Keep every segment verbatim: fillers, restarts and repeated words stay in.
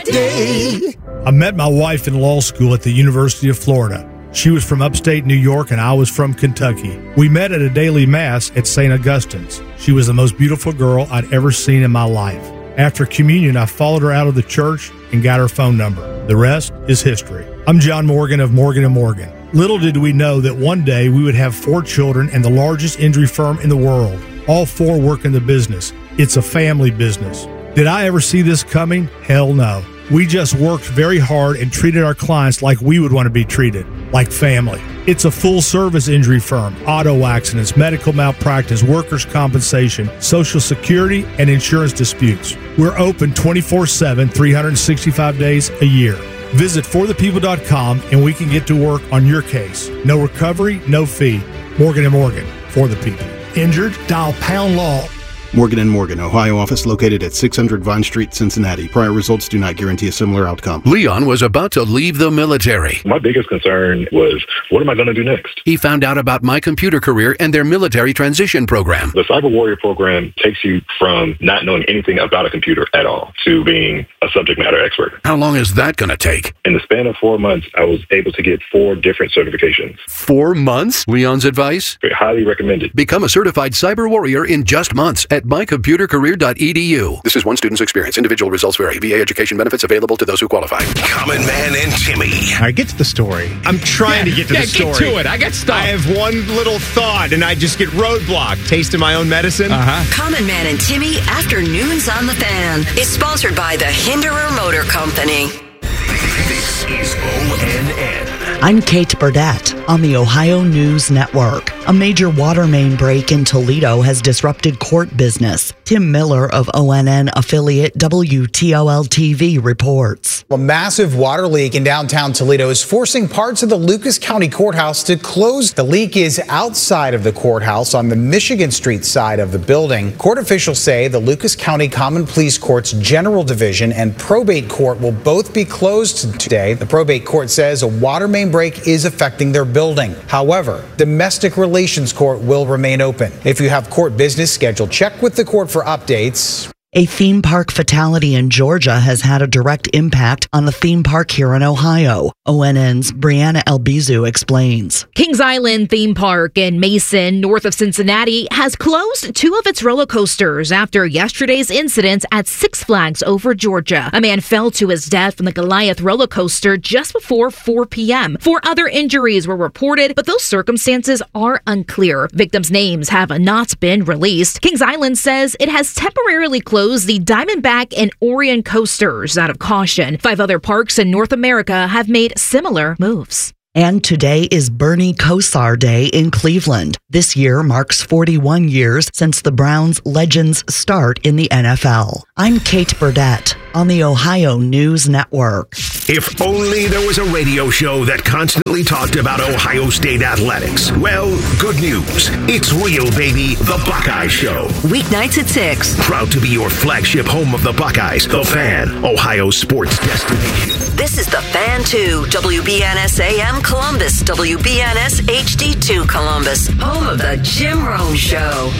day. I met my wife in law school at the University of Florida. She was from upstate New York and I was from Kentucky. We met at a daily mass at Saint Augustine's. She was the most beautiful girl I'd ever seen in my life. After communion, I followed her out of the church and got her phone number. The rest is history. I'm John Morgan of Morgan and Morgan. Little did we know that one day we would have four children and the largest injury firm in the world. All four work in the business. It's a family business. Did I ever see this coming? Hell no. We just worked very hard and treated our clients like we would want to be treated, like family. It's a full-service injury firm, auto accidents, medical malpractice, workers' compensation, Social Security, and insurance disputes. We're open twenty-four seven, three hundred sixty-five days a year. Visit for the people dot com and we can get to work on your case. No recovery, no fee. Morgan and Morgan, for the people. Injured? Dial pound law. Morgan and Morgan, Ohio office located at six hundred Vine Street, Cincinnati. Prior results do not guarantee a similar outcome. Leon was about to leave the military. My biggest concern was, what am I going to do next? He found out about My Computer Career and their military transition program. The Cyber Warrior program takes you from not knowing anything about a computer at all to being a subject matter expert. How long is that going to take? In the span of four months, I was able to get four different certifications. Four months? Leon's advice? Highly recommended. Become a certified cyber warrior in just months at my computer career dot e d u. This is one student's experience. Individual results vary. V A education benefits available to those who qualify. Common Man and Timmy. All right, get to the story. I'm trying yeah, to get to yeah, the story. Get to it. I got stuff. I have one little thought, and I just get roadblocked. Tasting my own medicine. Uh-huh. Common Man and Timmy Afternoons on the Fan is sponsored by the Hinderer Motor Company. This is O N N. I'm Kate Burdett on the Ohio News Network. A major water main break in Toledo has disrupted court business. Tim Miller of O N N affiliate W T O L T V reports. A massive water leak in downtown Toledo is forcing parts of the Lucas County Courthouse to close. The leak is outside of the courthouse on the Michigan Street side of the building. Court officials say the Lucas County Common Pleas Court's General Division and Probate Court will both be closed today. The Probate Court says a water main break is affecting their building. However, Domestic Relations Court will remain open. If you have court business scheduled, check with the court for updates. A theme park fatality in Georgia has had a direct impact on the theme park here in Ohio. O N N's Brianna Albizu explains. Kings Island Theme Park in Mason, north of Cincinnati, has closed two of its roller coasters after yesterday's incident at Six Flags over Georgia. A man fell to his death from the Goliath roller coaster just before four p.m. Four other injuries were reported, but those circumstances are unclear. Victims' names have not been released. Kings Island says it has temporarily closed the Diamondback and Orion coasters out of caution. Five other parks in North America have made similar moves. And today is Bernie Kosar Day in Cleveland. This year marks forty-one years since the Browns' legends start in the N F L. I'm Kate Burdett on the Ohio News Network. If only there was a radio show that constantly talked about Ohio State athletics. Well, good news. It's real, baby. The Buckeye Show. Weeknights at six. Proud to be your flagship home of the Buckeyes. The Fan, Ohio sports destination. This is The Fan two, W B N S A M Columbus, W B N S H D two Columbus, home of the Jim Rome Show.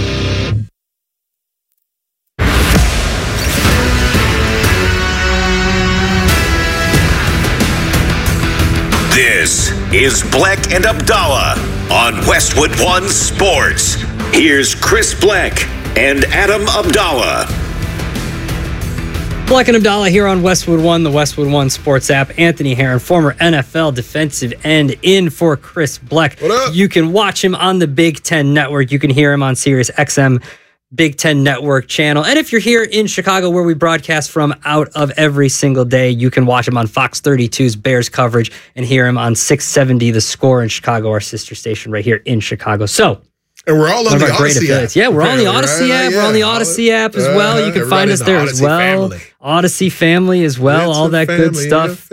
This is Bleck and Abdallah on Westwood One Sports. Here's Chris Bleck and Adam Abdallah. Bleck and Abdallah here on Westwood One, the Westwood One Sports app. Anthony Herron, former N F L defensive end, in for Chris Bleck. What up? You can watch him on the Big Ten Network. You can hear him on Sirius X M Big Ten Network channel. And if you're here in Chicago, where we broadcast from out of every single day, you can watch him on Fox thirty-two's Bears coverage and hear him on six seventy The Score in Chicago, our sister station right here in Chicago. So, and we're all on the Odyssey app. Yeah, we're on the Odyssey app. We're on the Odyssey app as well. You can find us there as well. Odyssey family as well. All that good stuff.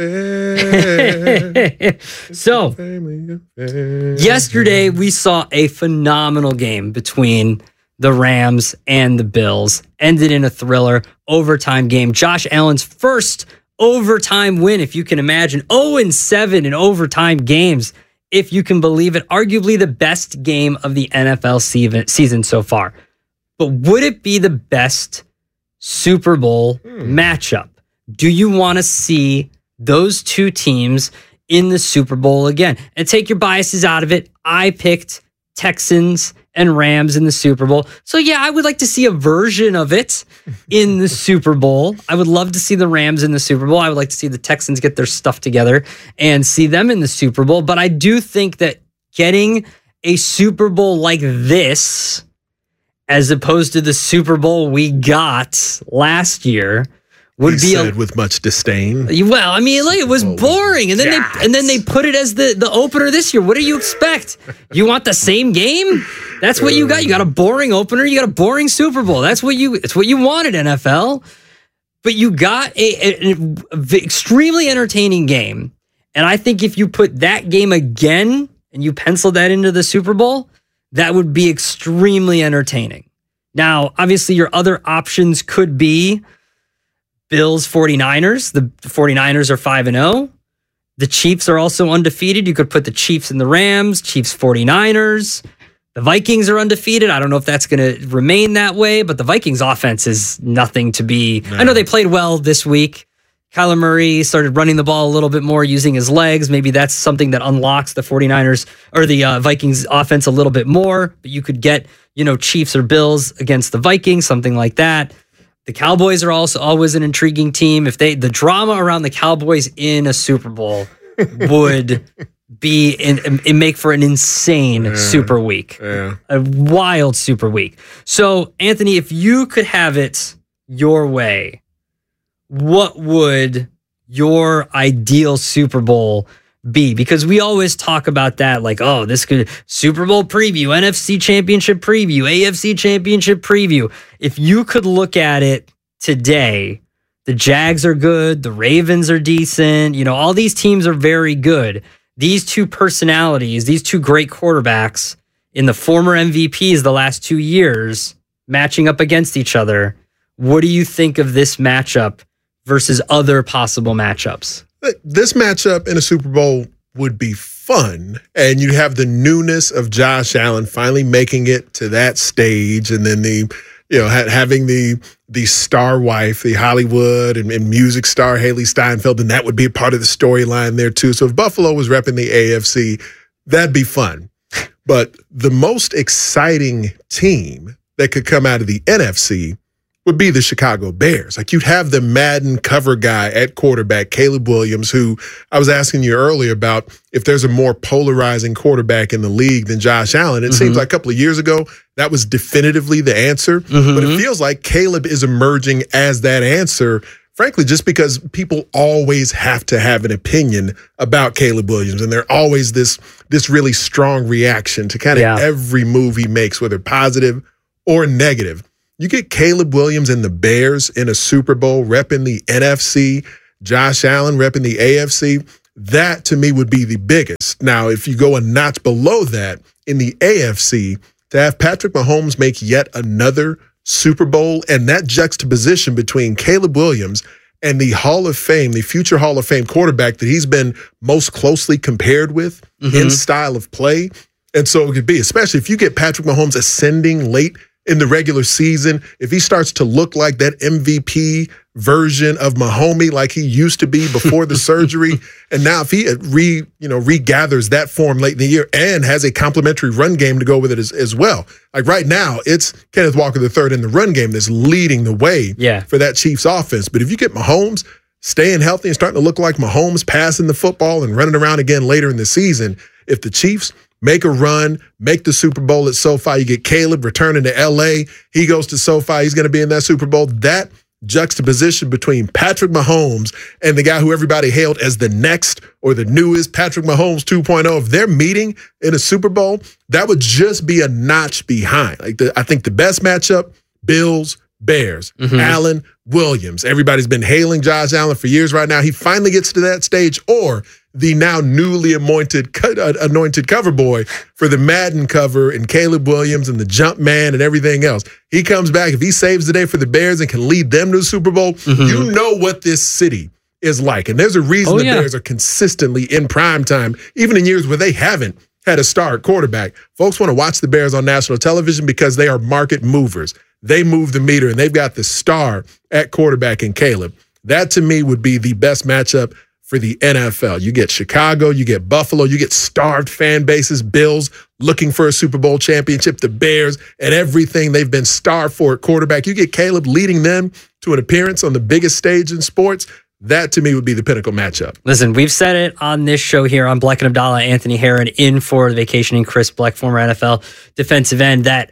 So, yesterday we saw a phenomenal game between the Rams and the Bills. Ended in a thriller overtime game. Josh Allen's first overtime win, if you can imagine. oh and seven in overtime games, if you can believe it. Arguably the best game of the N F L season so far. But would it be the best Super Bowl hmm. matchup? Do you want to see those two teams in the Super Bowl again? And take your biases out of it. I picked Texans and Rams in the Super Bowl. So yeah, I would like to see a version of it in the Super Bowl. I would love to see the Rams in the Super Bowl. I would like to see the Texans get their stuff together and see them in the Super Bowl. But I do think that getting a Super Bowl like this, as opposed to the Super Bowl we got last year, would he be said a, with much disdain. Well, I mean, like, it was boring, and then yes. they and then they put it as the, the opener this year. What do you expect? You want the same game? That's what you got. You got a boring opener. You got a boring Super Bowl. That's what you. It's what you wanted, N F L. But you got a, a, a extremely entertaining game, and I think if you put that game again and you pencil that into the Super Bowl, that would be extremely entertaining. Now, obviously, your other options could be Bills, 49ers. The 49ers are five and oh. The Chiefs are also undefeated. You could put the Chiefs and the Rams, Chiefs, 49ers. The Vikings are undefeated. I don't know if that's going to remain that way, but the Vikings offense is nothing to be... No. I know they played well this week. Kyler Murray started running the ball a little bit more using his legs. Maybe that's something that unlocks the 49ers or the uh, Vikings offense a little bit more. But you could get, you know, Chiefs or Bills against the Vikings, something like that. The Cowboys are also always an intriguing team. If they, the drama around the Cowboys in a Super Bowl would be in, in make for an insane yeah. Super Week, yeah. a wild Super Week. So, Anthony, if you could have it your way, what would your ideal Super Bowl be? Because we always talk about that, like, oh, this could Super Bowl preview, N F C Championship preview, A F C Championship preview. If you could look at it today, the Jags are good, the Ravens are decent, you know, all these teams are very good. These two personalities, these two great quarterbacks in the former M V Ps the last two years matching up against each other. What do you think of this matchup versus other possible matchups? This matchup in a Super Bowl would be fun, and you'd have the newness of Josh Allen finally making it to that stage, and then the, you know, ha- having the the star wife, the Hollywood and, and music star Haley Steinfeld, and that would be a part of the storyline there too. So if Buffalo was repping the A F C, that'd be fun. But the most exciting team that could come out of the N F C would be the Chicago Bears. Like, you'd have the Madden cover guy at quarterback, Caleb Williams, who I was asking you earlier about if there's a more polarizing quarterback in the league than Josh Allen. It mm-hmm. seems like a couple of years ago, that was definitively the answer. Mm-hmm. But it feels like Caleb is emerging as that answer, frankly, just because people always have to have an opinion about Caleb Williams. And there's always this, this really strong reaction to kind of yeah. every move he makes, whether positive or negative. You get Caleb Williams and the Bears in a Super Bowl repping the N F C, Josh Allen repping the A F C. That, to me, would be the biggest. Now, if you go a notch below that in the A F C, to have Patrick Mahomes make yet another Super Bowl, and that juxtaposition between Caleb Williams and the Hall of Fame, the future Hall of Fame quarterback that he's been most closely compared with mm-hmm. in style of play. And so it could be, especially if you get Patrick Mahomes ascending late in the regular season, if he starts to look like that M V P version of Mahomes like he used to be before the surgery, and now if he re, you know, regathers that form late in the year and has a complimentary run game to go with it as, as well. Like right now, it's Kenneth Walker the third in the run game that's leading the way yeah. for that Chiefs offense. But if you get Mahomes staying healthy and starting to look like Mahomes passing the football and running around again later in the season, if the Chiefs make a run, make the Super Bowl at SoFi. You get Caleb returning to L A. He goes to SoFi. He's going to be in that Super Bowl. That juxtaposition between Patrick Mahomes and the guy who everybody hailed as the next or the newest Patrick Mahomes two point oh, if they're meeting in a Super Bowl, that would just be a notch behind. Like the, I think the best matchup, Bills, Bears, mm-hmm. Allen, Williams. Everybody's been hailing Josh Allen for years right now. He finally gets to that stage, or the now newly anointed uh, anointed cover boy for the Madden cover and Caleb Williams and the jump man and everything else. He comes back. If he saves the day for the Bears and can lead them to the Super Bowl, mm-hmm. you know what this city is like. And there's a reason oh, the yeah. Bears are consistently in prime time, even in years where they haven't had a star quarterback. Folks want to watch the Bears on national television because they are market movers. They move the meter, and they've got the star at quarterback in Caleb. That to me would be the best matchup for the N F L. You get Chicago, you get Buffalo, you get starved fan bases, Bills looking for a Super Bowl championship, the Bears and everything they've been starved for at quarterback. You get Caleb leading them to an appearance on the biggest stage in sports. That to me would be the pinnacle matchup. Listen, we've said it on this show here on Bleck and Abdallah, Anthony Herron in for the vacationing Chris Bleck, former N F L defensive end, that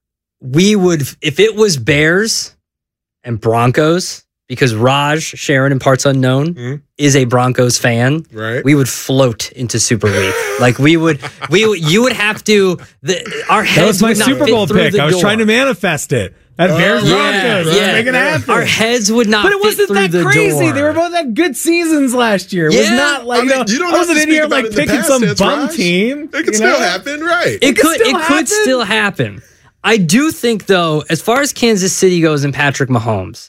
we would, if it was Bears and Broncos, because Raj Sharon in Parts Unknown mm-hmm. is a Broncos fan, right? We would float into Super Week. Like we would, we would, you would have to. The, our heads. That was my Super Bowl pick. I was door. trying to manifest it. That uh, Bears yeah, Broncos. Yeah, Make it happen. Our heads would not. But it wasn't fit that through crazy. The they were both at good seasons last year. It yeah. was not like I mean, you don't I wasn't in here like in picking some sense, bum Raj. team. It could still know? happen, right? It, it could. Still it happen? could still happen. I do think, though, as far as Kansas City goes and Patrick Mahomes,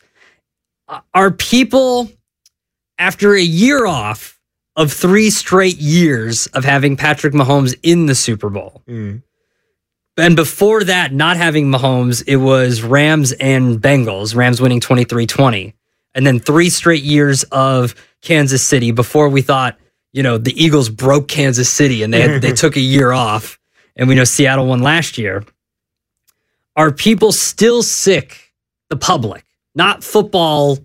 are people, after a year off of three straight years of having Patrick Mahomes in the Super Bowl, mm. and before that, not having Mahomes, it was Rams and Bengals, Rams winning twenty-three twenty, and then three straight years of Kansas City before we thought, you know, the Eagles broke Kansas City and they had, they took a year off, and we know Seattle won last year. Are people still sick, the public? Not football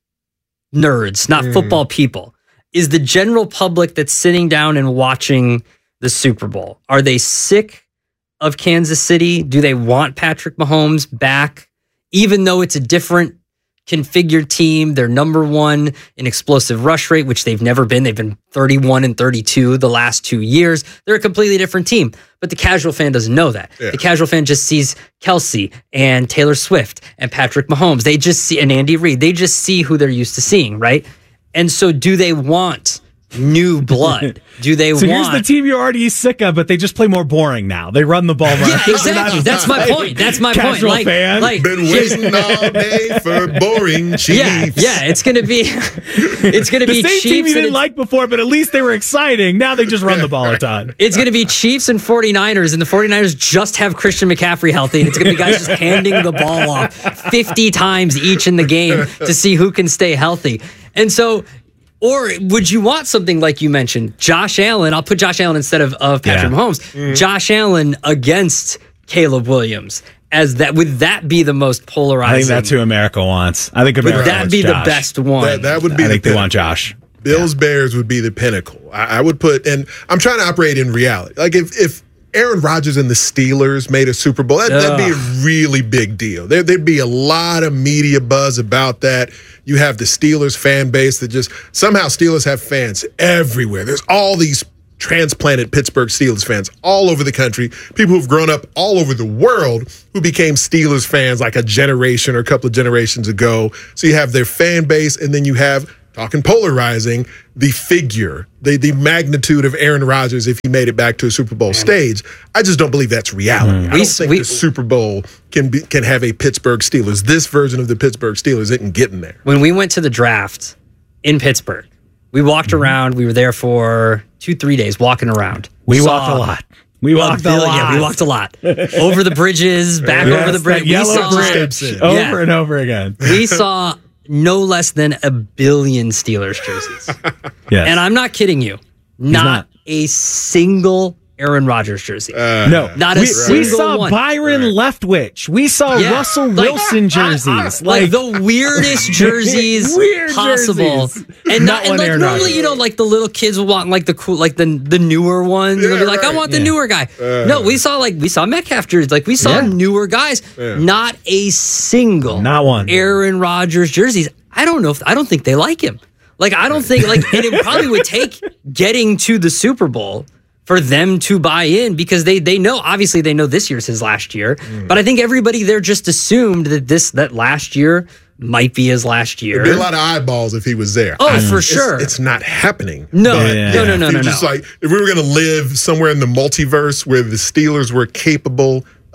nerds, not mm. football people. Is the general public that's sitting down and watching the Super Bowl, are they sick of Kansas City? Do they want Patrick Mahomes back? Even though it's a different configured team, they're number one in explosive rush rate, which they've never been. They've been thirty-one and thirty-two the last two years. They're a completely different team. But the casual fan doesn't know that. Yeah. The casual fan just sees Kelsey and Taylor Swift and Patrick Mahomes. They just see, and Andy Reid, they just see who they're used to seeing, right? And so do they want new blood? Do they so want... here's the team you're already sick of, but they just play more boring now. They run the ball more. Yeah, exactly. That's my point. That's my Casual point. Like, fan. like, been waiting all day for boring Chiefs. Yeah, yeah. It's gonna be, it's gonna the be same Chiefs. team you didn't like before, but at least they were exciting. Now they just run the ball a ton. It's gonna be Chiefs and 49ers, and the 49ers just have Christian McCaffrey healthy, and it's gonna be guys just handing the ball off fifty times each in the game to see who can stay healthy. And so. Or would you want something like you mentioned, Josh Allen? I'll put Josh Allen instead of, of Patrick yeah. Mahomes. Mm-hmm. Josh Allen against Caleb Williams. As that would that be the most polarizing? I think that's who America wants. I think America would that wants be Josh. the best one? That, that would be. I the think pinnacle. They want Josh. Bills yeah. Bears would be the pinnacle. I, I would put, and I'm trying to operate in reality. Like if if Aaron Rodgers and the Steelers made a Super Bowl, that, that'd be a really big deal. There, there'd be a lot of media buzz about that. You have the Steelers fan base that just, somehow Steelers have fans everywhere. There's all these transplanted Pittsburgh Steelers fans all over the country, people who've grown up all over the world who became Steelers fans like a generation or a couple of generations ago. So you have their fan base, and then you have, talking polarizing, the figure, the, the magnitude of Aaron Rodgers if he made it back to a Super Bowl stage. I just don't believe that's reality. Mm. I don't we, think we, the Super Bowl can be, can have a Pittsburgh Steelers. This version of the Pittsburgh Steelers isn't getting there. When we went to the draft in Pittsburgh, we walked mm-hmm. around. We were there for two, three days walking around. We Saw, walked a lot. We walked well, a lot. Yeah, we walked a lot. Over the bridges, back yes, over the bridge. We yellow saw, bridge. Over yeah, and over again. We saw no less than a billion Steelers jerseys. Yes. And I'm not kidding you. Not, not. a single Aaron Rodgers jersey. Uh, no. Not a we, single we saw one. Byron right. Leftwich. We saw yeah. Russell like, Wilson jerseys. Like, like the weirdest jerseys Weird possible. Jerseys. And, not, not and like Aaron normally, Rodgers. you know, like the little kids will want like the cool, like the the newer ones. Yeah, and they'll be like, right. I want the yeah. newer guy. Uh, no, we saw like, we saw Metcalf jerseys. Like we saw yeah. newer guys. Yeah. Not a single not one. Aaron Rodgers jerseys. I don't know if, I don't think they like him. Like, I don't think, like, and it probably would take getting to the Super Bowl for them to buy in because they they know, obviously they know this year's his last year, mm. but I think everybody there just assumed that this, that last year might be his last year. There'd be a lot of eyeballs if he was there. Oh, I, for it's, sure. It's not happening. No, but, yeah. no, no, no, no, just no. like, if we were going to live somewhere in the multiverse where the Steelers were capable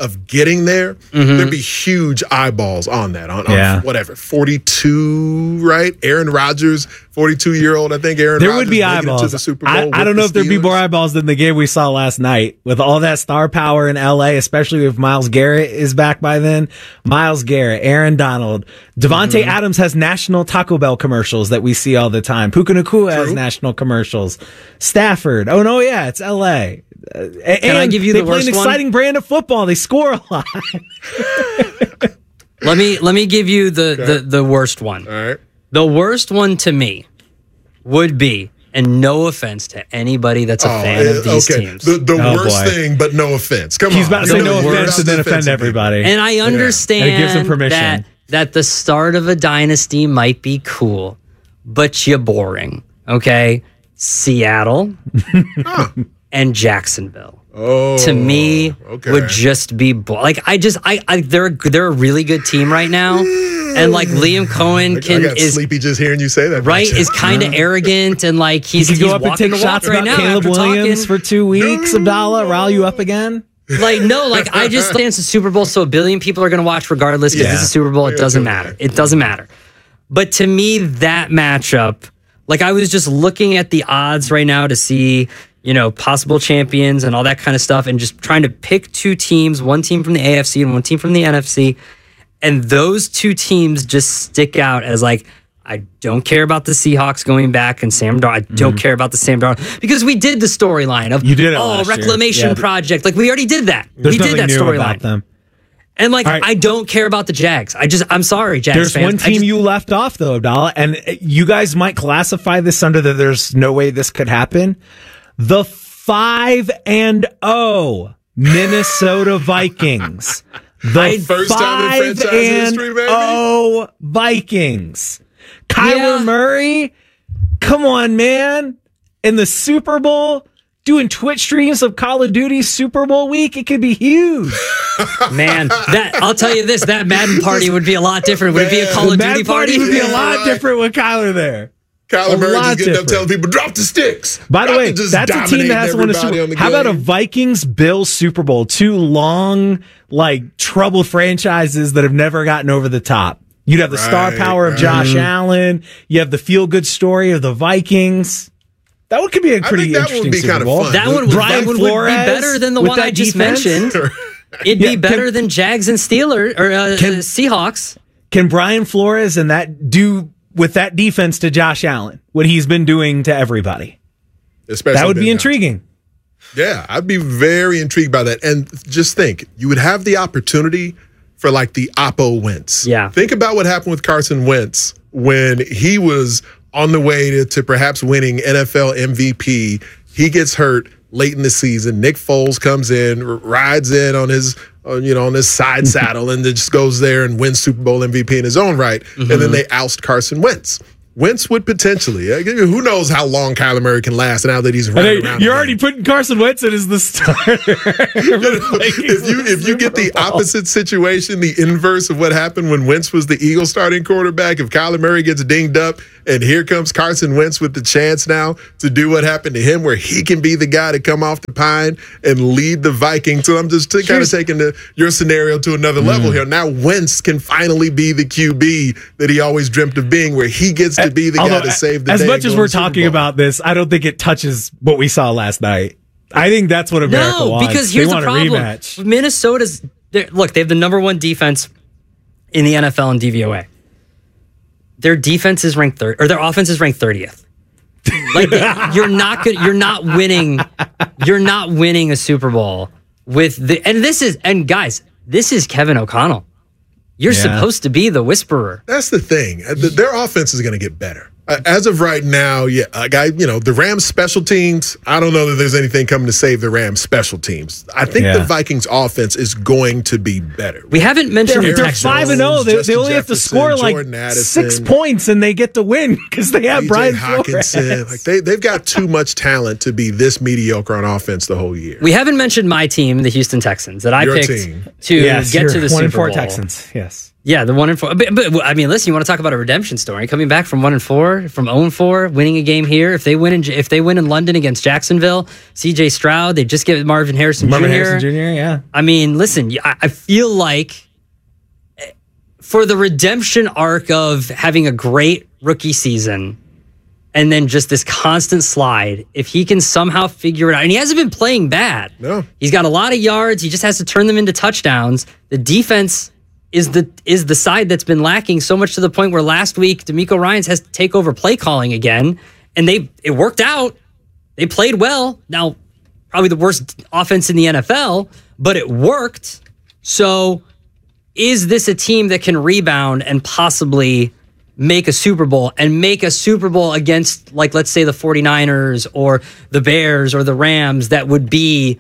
of getting there, Mm-hmm. there'd be huge eyeballs on that. On, on Yeah. whatever, forty-two, right? Aaron Rodgers, forty-two-year-old, I think Aaron There Rodgers would be making it to eyeballs. the Super Bowl I, I with don't know the if there'd be Steelers. more eyeballs than the game we saw last night with all that star power in L A, especially if Myles Garrett is back by then. Myles Garrett, Aaron Donald, Devontae Mm-hmm. Adams has national Taco Bell commercials that we see all the time. Puka Nacua has national commercials. Stafford. Oh no, yeah, it's L A. Uh, Can I give you they the play worst an one? exciting brand of football. They score a lot. Let me let me give you the, the, the worst one. All right. The worst one to me would be, and no offense to anybody that's a Oh, fan eh, of these okay. teams. The, the Oh, worst boy. thing, but no offense. Come He's on. about to say Don't no worry offense about and then the offend offensive everybody. And I understand And it gives them permission. that that the start of a dynasty might be cool, but you're boring. Okay, Seattle and Jacksonville. Oh, to me, okay. would just be bo- like I just I, I they're they're a really good team right now, and like Liam Cohen I can got is sleepy just hearing you say that. right Mitch. is kind of arrogant and like he's You could he's go up and walking take the walk shots right about now Caleb after Williams talking. for two weeks, Abdallah, rile you up again. Like, no, like, I just think it's a Super Bowl, so a billion people are going to watch regardless because Yeah. it's a Super Bowl. It doesn't matter. It doesn't matter. But to me, that matchup, like, I was just looking at the odds right now to see, you know, possible champions and all that kind of stuff, and just trying to pick two teams, one team from the A F C and one team from the N F C. And those two teams just stick out as, like, I don't care about the Seahawks going back and Sam Darnold. I don't care about the Sam Darnold because we did the storyline of You did it oh last year. reclamation Yeah. project. Like we already did that. There's we did nothing that new about storyline. them. And like All right. I don't care about the Jags. I just I'm sorry, Jags There's fans. one I team just- you left off though, Abdallah, and you guys might classify this under the there's no way this could happen. The five and oh Minnesota Vikings. The First time in five franchise and history, baby. oh Vikings. Kyler Yeah. Murray, come on, man! In the Super Bowl, doing Twitch streams of Call of Duty Super Bowl week, it could be huge. man, that I'll tell you this, that Madden party would be a lot different. Would it be a Call The of Madden Duty party? would be a Yeah, lot right. different with Kyler there. Kyler A Murray lot just getting up different. telling people, drop the sticks. By the Drop way, it, just that's a team that dominating hasn't won a Super everybody on Bowl. the How about a game. Vikings Bills Super Bowl? Two long, like, troubled franchises that have never gotten over the top. You'd have the star Right, power of right. Josh Allen. You have the feel good story of the Vikings. That one could be a I pretty think that interesting would be Super kinda Bowl. fun. That one would, Brian that one Flores would be better than the with one that I just defense? mentioned. It'd Yeah, be better can- than Jags and Steelers or uh, Can- Seahawks. Can Brian Flores and that do with that defense to Josh Allen what he's been doing to everybody? Especially That would be Ben intriguing. Yeah, I'd be very intrigued by that. And just think, you would have the opportunity for like the Oppo Wentz. Yeah. Think about what happened with Carson Wentz when he was on the way to, to perhaps winning N F L M V P. He gets hurt late in the season. Nick Foles comes in, r- rides in on his, uh, you know, on his side saddle, and then just goes there and wins Super Bowl M V P in his own right. And then they oust Carson Wentz. Wentz would potentially. uh, Who knows how long Kyler Murray can last now that he's I running think around. you're again. already putting Carson Wentz in as the starter. if you if you get the opposite situation, the inverse of what happened when Wentz was the Eagles starting quarterback, if Kyler Murray gets dinged up and here comes Carson Wentz with the chance now to do what happened to him, where he can be the guy to come off the pine and lead the Vikings. So I'm just t- kind of taking the, your scenario to another level here. Now Wentz can finally be the Q B that he always dreamt of being, where he gets to be the Although, guy to save the as day. much and as go we're to the Super talking Bowl. about this, I don't think it touches what we saw last night. I think that's what America No, wants. because They here's the want a problem. rematch. Minnesota's they're- look, they have the number one defense in the N F L in D V O A. Their defense is ranked third, or their offense is ranked thirtieth. Like they- you're not good. You're not winning. You're not winning a Super Bowl with the. And this is and guys, this is Kevin O'Connell. You're Yeah. supposed to be the whisperer. That's the thing. Uh, th- Their offense is going to get better. Uh, As of right now, yeah, uh, guy, you know, the Rams special teams, I don't know that there's anything coming to save the Rams special teams. I think Yeah. the Vikings offense is going to be better. We haven't mentioned They're, the they're Texans. five and zero. They, they Justin only have to Jefferson, score like Jordan Addison. six points, and they get to win because they have T J Brian Hawkinson, Flores. like they they've got too much talent to be this mediocre on offense the whole year. We haven't mentioned my team, the Houston Texans, that I Your picked team. to Yes, get you're to the one Super and four Bowl. Texans. Yes. Yeah, the one and four. But, but I mean, listen, you want to talk about a redemption story? Coming back from one and four, from zero and four, winning a game here. If they win in if they win in London against Jacksonville, C J Stroud, they just get Marvin Harrison Marvin Junior Harrison Junior, yeah. I mean, listen, I, I feel like for the redemption arc of having a great rookie season and then just this constant slide, if he can somehow figure it out, and he hasn't been playing bad. No, he's got a lot of yards. He just has to turn them into touchdowns. The defense is the is the side that's been lacking so much to the point where last week DeMeco Ryans has to take over play calling again, and they it worked out. They played well. Now, probably the worst offense in the N F L, but it worked. So, is this a team that can rebound and possibly make a Super Bowl and make a Super Bowl against, like, let's say the 49ers or the Bears or the Rams that would be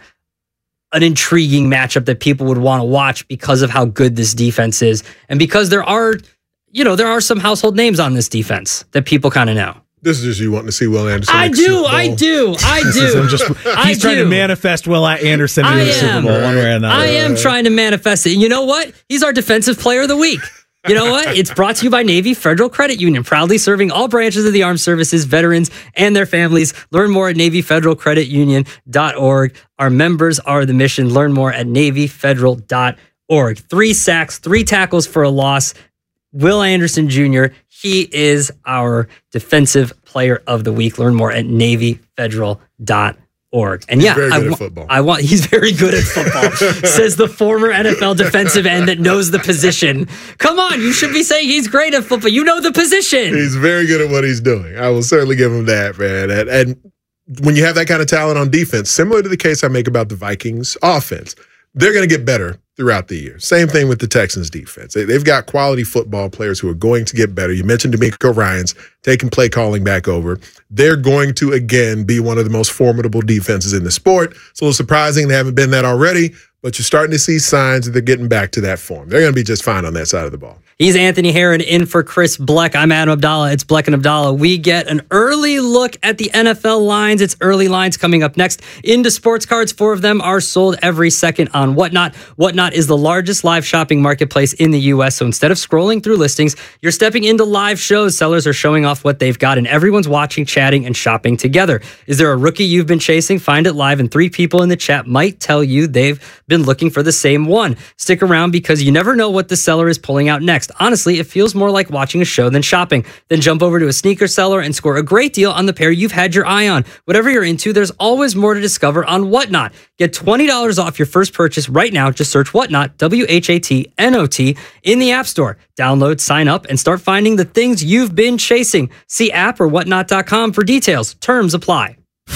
an intriguing matchup that people would want to watch because of how good this defense is. And because there are, you know, there are some household names on this defense that people kind of know. This is just you wanting to see Will Anderson. I do, I do, I do. Just, I he's trying do. to manifest Will Anderson into I the Super am. Bowl one way or another. I am trying to manifest it. And you know what? He's our defensive player of the week. You know what? It's brought to you by Navy Federal Credit Union, proudly serving all branches of the armed services, veterans, and their families. Learn more at Navy Federal Credit Union dot org. Our members are the mission. Learn more at Navy Federal dot org. Three sacks, three tackles for a loss. Will Anderson Junior, he is our defensive player of the week. Learn more at Navy Federal dot org. And he's yeah, very good I, at wa- football. I want he's very good at football, says the former N F L defensive end that knows the position. Come on, you should be saying he's great at football. You know the position. He's very good at what he's doing. I will certainly give him that, man. And, and when you have that kind of talent on defense, similar to the case I make about the Vikings offense, they're going to get better throughout the year. Same thing with the Texans defense. They, they've got quality football players who are going to get better. You mentioned DeMeco Ryans taking play calling back over. They're going to, again, be one of the most formidable defenses in the sport. It's a little surprising they haven't been that already, but you're starting to see signs that they're getting back to that form. They're going to be just fine on that side of the ball. He's Anthony Herron in for Chris Bleck. I'm Adam Abdallah. It's Bleck and Abdallah. We get an early look at the N F L lines. It's early lines coming up next. Into sports cards, four of them are sold every second on Whatnot. Whatnot is the largest live shopping marketplace in the U S. So instead of scrolling through listings, you're stepping into live shows. Sellers are showing off what they've got, and everyone's watching, chatting, and shopping together. Is there a rookie you've been chasing? Find it live, and three people in the chat might tell you they've been looking for the same one. Stick around because you never know what the seller is pulling out next. Honestly, it feels more like watching a show than shopping. Then jump over to a sneaker seller and score a great deal on the pair you've had your eye on. Whatever you're into, there's always more to discover on Whatnot. Get twenty dollars off your first purchase right now. Just search Whatnot, W H A T N O T, in the App Store. Download, sign up, and start finding the things you've been chasing. See app or whatnot dot com for details. Terms apply.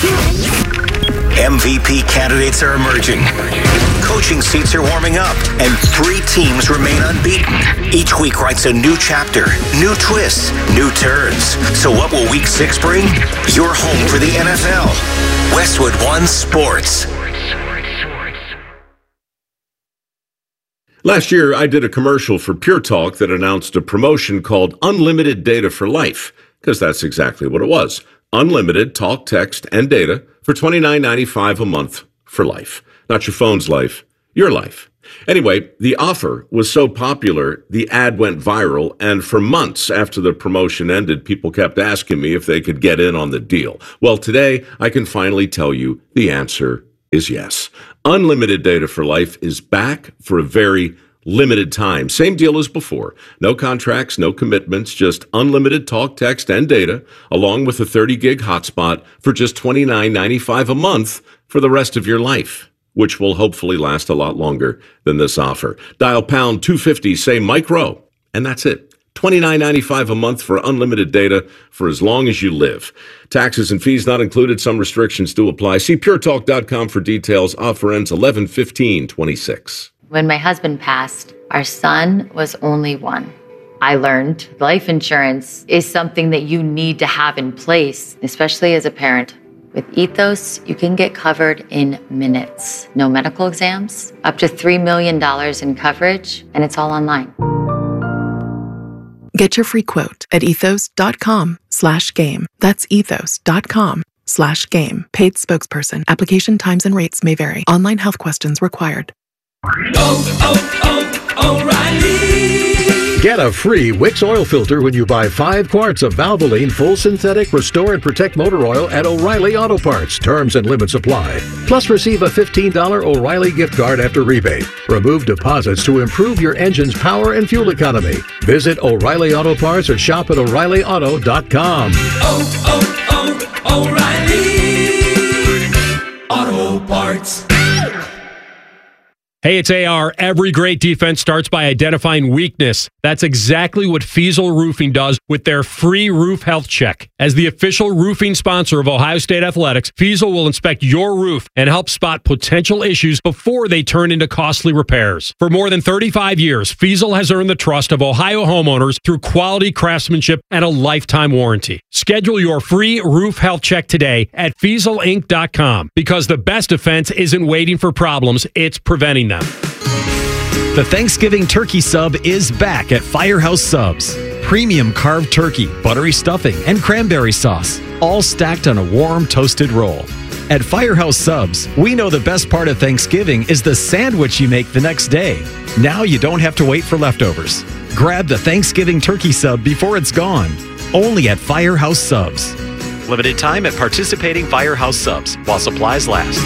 M V P candidates are emerging. Coaching seats are warming up, and three teams remain unbeaten. Each week writes a new chapter, new twists, new turns. So what will week six bring? Your home for the N F L. Westwood One Sports. Last year, I did a commercial for Pure Talk that announced a promotion called Unlimited Data for Life, because that's exactly what it was. Unlimited talk, text, and data for twenty-nine ninety-five a month for life. Not your phone's life, your life. Anyway, the offer was so popular, the ad went viral, and for months after the promotion ended, people kept asking me if they could get in on the deal. Well, today, I can finally tell you the answer is yes. Unlimited Data for Life is back for a very limited time. Same deal as before. No contracts, no commitments, just unlimited talk, text, and data, along with a thirty gig hotspot for just twenty-nine ninety-five a month for the rest of your life, which will hopefully last a lot longer than this offer. Dial pound two fifty, say micro, and that's it. twenty-nine ninety-five a month for unlimited data for as long as you live. Taxes and fees not included. Some restrictions do apply. See pure talk dot com for details. Offer ends eleven fifteen twenty-six. When my husband passed, our son was only one. I learned life insurance is something that you need to have in place, especially as a parent. With Ethos, you can get covered in minutes. No medical exams, up to three million dollars in coverage, and it's all online. Get your free quote at ethos dot com slash game. That's ethos dot com slash game. Paid spokesperson. Application times and rates may vary. Online health questions required. Oh, oh, oh, O'Reilly. Get a free Wix oil filter when you buy five quarts of Valvoline Full Synthetic Restore and Protect Motor Oil at O'Reilly Auto Parts. Terms and limits apply. Plus, receive a fifteen dollars O'Reilly gift card after rebate. Remove deposits to improve your engine's power and fuel economy. Visit O'Reilly Auto Parts or shop at O'Reilly Auto dot com. Oh, oh, oh, O'Reilly Auto Parts. Hey, it's A R. Every great defense starts by identifying weakness. That's exactly what Fiesel Roofing does with their free roof health check. As the official roofing sponsor of Ohio State Athletics, Fiesel will inspect your roof and help spot potential issues before they turn into costly repairs. For more than thirty-five years, Fiesel has earned the trust of Ohio homeowners through quality craftsmanship and a lifetime warranty. Schedule your free roof health check today at Fiesel Inc dot com, because the best defense isn't waiting for problems, it's preventing them. The Thanksgiving turkey sub is back at Firehouse Subs. Premium carved turkey, buttery stuffing, and cranberry sauce, all stacked on a warm, toasted roll. At Firehouse Subs, we know the best part of Thanksgiving is the sandwich you make the next day. Now you don't have to wait for leftovers. Grab the Thanksgiving turkey sub before it's gone. Only at Firehouse Subs. Limited time at participating Firehouse Subs while supplies last.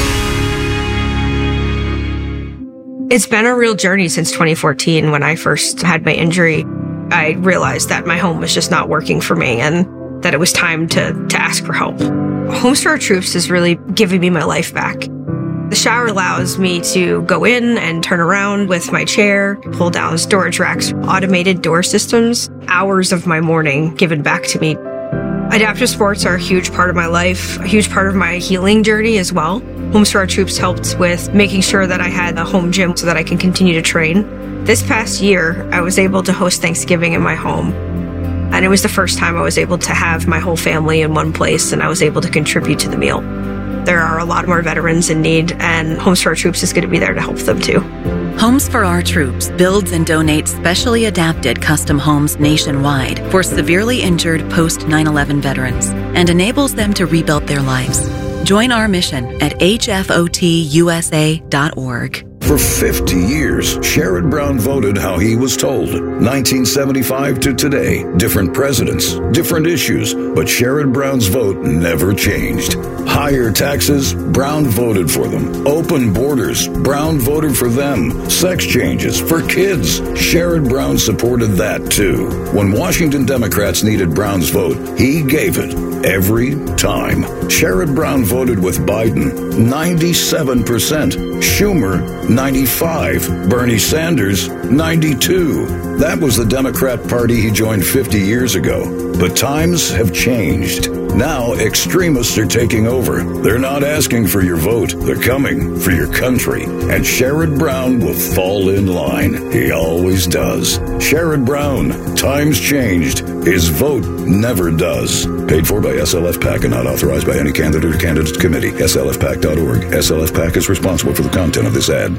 It's been a real journey since twenty fourteen when I first had my injury. I realized that my home was just not working for me and that it was time to, to ask for help. Homes for Our Troops is really giving me my life back. The shower allows me to go in and turn around with my chair, pull down storage racks, automated door systems, hours of my morning given back to me. Adaptive sports are a huge part of my life, a huge part of my healing journey as well. Homes for Our Troops helped with making sure that I had a home gym so that I can continue to train. This past year, I was able to host Thanksgiving in my home. And it was the first time I was able to have my whole family in one place, and I was able to contribute to the meal. There are a lot more veterans in need, and Homes for Our Troops is going to be there to help them too. Homes for Our Troops builds and donates specially adapted custom homes nationwide for severely injured post nine eleven veterans and enables them to rebuild their lives. Join our mission at H F O T U S A dot org. For fifty years, Sherrod Brown voted how he was told. nineteen seventy-five to today, different presidents, different issues, but Sherrod Brown's vote never changed. Higher taxes, Brown voted for them. Open borders, Brown voted for them. Sex changes for kids, Sherrod Brown supported that too. When Washington Democrats needed Brown's vote, he gave it every time. Sherrod Brown voted with Biden, ninety-seven percent. Schumer, ninety-five. Bernie Sanders, ninety-two. That was the Democrat Party he joined fifty years ago. But times have changed. Now extremists are taking over. They're not asking for your vote. They're coming for your country. And Sherrod Brown will fall in line. He always does. Sherrod Brown, times changed. His vote never does. Paid for by S L F PAC and not authorized by any candidate or candidate committee. S L F PAC dot org. S L F PAC is responsible for the content of this ad.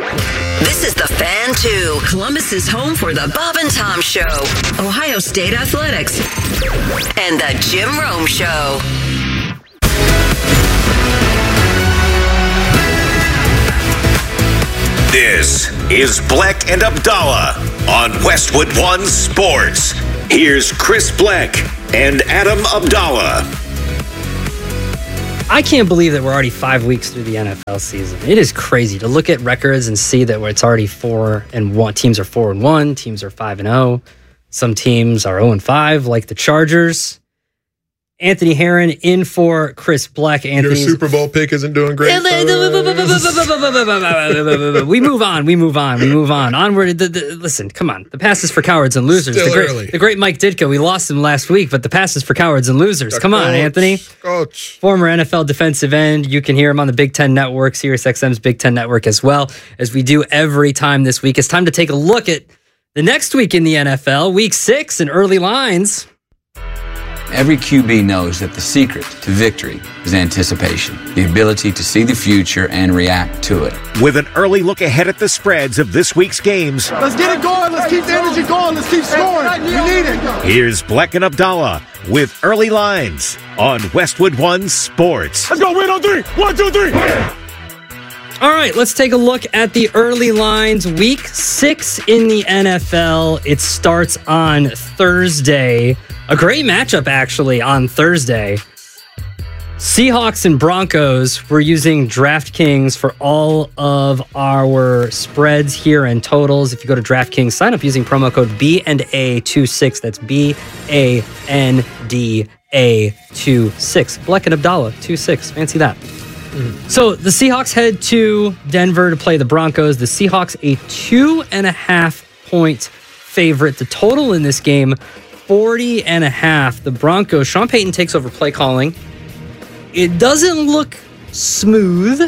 This is The Fan two, Columbus's home for the Bob and Tom Show, Ohio State Athletics, and the Jim Rome Show. This is Bleck and Abdallah on Westwood One Sports. Here's Chris Bleck and Adam Abdallah. I can't believe that we're already five weeks through the N F L season. It is crazy to look at records and see that it's already four and one. Teams are four and one. Teams are five and zero. Some teams are zero and five, like the Chargers. Anthony Herron in for Chris Bleck. Anthony's Your Super Bowl pick isn't doing great. we move on. We move on. We move on. Onward. The, the, listen, come on. The pass is for cowards and losers. Still the, great, early. the great Mike Ditka. We lost him last week, but the pass is for cowards and losers. The come coach, on, Anthony. Coach. Former N F L defensive end. You can hear him on the Big Ten Network, SiriusXM's Big Ten Network as well, as we do every time this week. It's time to take a look at the next week in the N F L, week six, and early lines. Every Q B knows that the secret to victory is anticipation, the ability to see the future and react to it. With an early look ahead at the spreads of this week's games. Let's get it going. Let's keep the energy going. Let's keep scoring. We need it. Here's Bleck and Abdallah with early lines on Westwood One Sports. Let's go. Win on three. One, two, three. All right, let's take a look at the early lines. Week six in the N F L. It starts on Thursday. A great matchup, actually, on Thursday. Seahawks and Broncos. We're using DraftKings for all of our spreads here and totals. If you go to DraftKings, sign up using promo code B and A twenty-six. That's B A N D A twenty-six. Black and Abdallah, twenty-six. Fancy that. Mm-hmm. So the Seahawks head to Denver to play the Broncos. The Seahawks a two and a half point favorite. The total in this game, forty and a half. The Broncos, Sean Payton takes over play calling. It doesn't look smooth.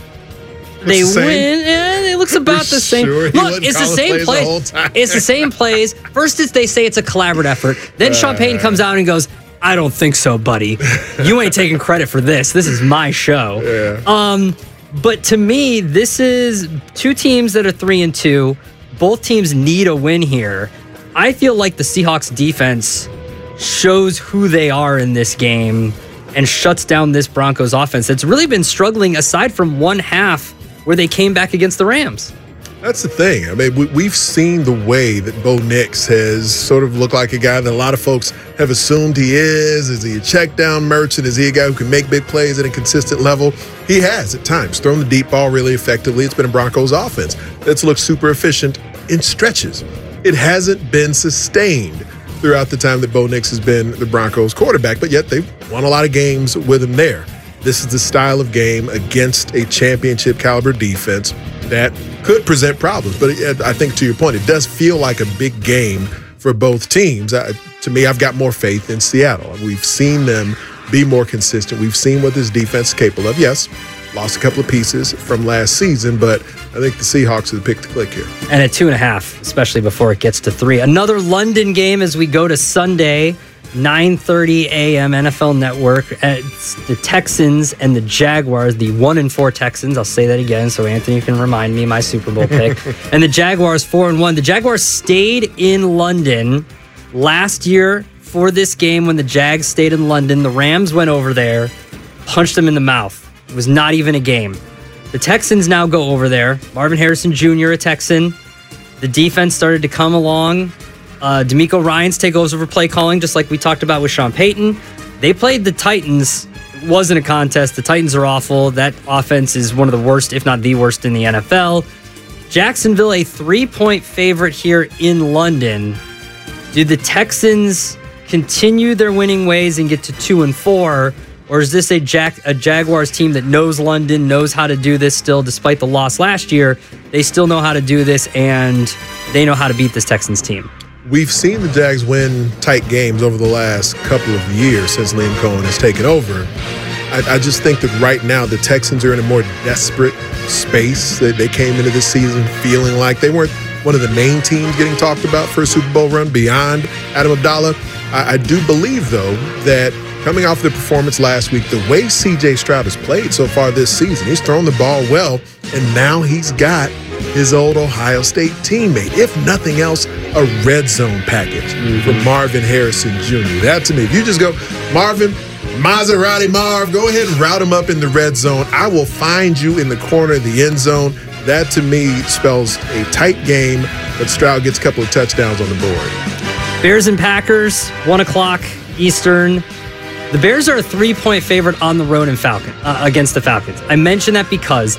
They the win. Eh, it looks about the same. Sure Look, it's the same plays. The it's the same plays. First, it's they say it's a collaborative effort. Then uh, Sean Payton comes out and goes, "I don't think so, buddy. You ain't taking credit for this. This is my show." Yeah. Um, but to me, this is two teams that are three and two. Both teams need a win here. I feel like the Seahawks defense shows who they are in this game and shuts down this Broncos offense that's really been struggling aside from one half where they came back against the Rams. That's the thing. I mean, we, we've seen the way that Bo Nix has sort of looked like a guy that a lot of folks have assumed he is. Is he a check down merchant? Is he a guy who can make big plays at a consistent level? He has at times thrown the deep ball really effectively. It's been a Broncos offense that's looked super efficient in stretches. It hasn't been sustained throughout the time that Bo Nix has been the Broncos quarterback, but yet they've won a lot of games with him there. This is the style of game against a championship caliber defense that could present problems. But I think to your point, it does feel like a big game for both teams. I, to me, I've got more faith in Seattle. We've seen them be more consistent. We've seen what this defense is capable of. Yes, lost a couple of pieces from last season, but I think the Seahawks are the pick to click here. And at two and a half, especially before it gets to three. Another London game as we go to Sunday, nine thirty a.m. N F L Network. It's the Texans and the Jaguars, the one and four Texans. I'll say that again so Anthony can remind me my Super Bowl pick. And the Jaguars four and one. The Jaguars stayed in London last year for this game when the Jags stayed in London. The Rams went over there, punched them in the mouth. It was not even a game. The Texans now go over there. Marvin Harrison Junior, a Texan. The defense started to come along. Uh, D'Amico Ryans take over play calling, just like we talked about with Sean Payton. They played the Titans. It wasn't a contest. The Titans are awful. That offense is one of the worst, if not the worst, in the N F L. Jacksonville, a three-point favorite here in London. Do the Texans continue their winning ways and get to two and four? Or is this a, Jag- a Jaguars team that knows London, knows how to do this still, despite the loss last year? They still know how to do this, and they know how to beat this Texans team. We've seen the Jags win tight games over the last couple of years since Liam Cohen has taken over. I, I just think that right now the Texans are in a more desperate space. They, they came into this season feeling like they weren't one of the main teams getting talked about for a Super Bowl run beyond Adam Abdallah. I, I do believe, though, that coming off the performance last week, the way C J Stroud has played so far this season, he's thrown the ball well, and now he's got his old Ohio State teammate. If nothing else, a red zone package mm-hmm. for Marvin Harrison Junior That to me, if you just go, Marvin, Maserati Marv, go ahead and route him up in the red zone. I will find you in the corner of the end zone. That to me spells a tight game, but Stroud gets a couple of touchdowns on the board. Bears and Packers, one o'clock Eastern. The Bears are a three-point favorite on the road in Falcon uh, against the Falcons. I mention that because